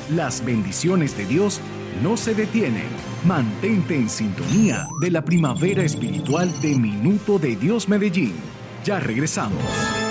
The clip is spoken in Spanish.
Las bendiciones de Dios no se detienen. Mantente en sintonía de la primavera espiritual de Minuto de Dios Medellín. Ya regresamos.